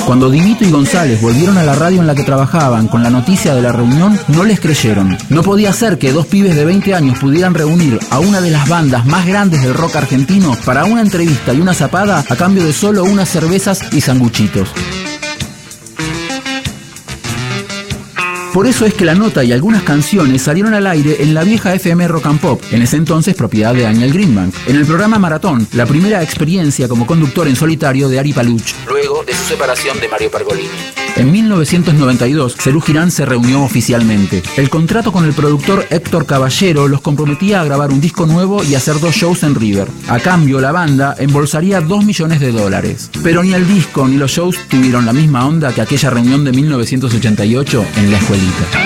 Cuando Divito y González volvieron a la radio en la que trabajaban con la noticia de la reunión, no les creyeron. No podía ser que dos pibes de 20 años pudieran reunir a una de las bandas más grandes del rock argentino para una entrevista y una zapada a cambio de solo unas cervezas y sanguchitos. Por eso es que la nota y algunas canciones salieron al aire en la vieja FM Rock and Pop, en ese entonces propiedad de Daniel Greenbank, en el programa Maratón, la primera experiencia como conductor en solitario de Ari Paluch, luego de su separación de Mario Pergolini. En 1992, Serú Girán se reunió oficialmente. El contrato con el productor Héctor Caballero los comprometía a grabar un disco nuevo y hacer 2 shows en River. A cambio, la banda embolsaría $2 millones. Pero ni el disco ni los shows tuvieron la misma onda que aquella reunión de 1988 en la escuelita.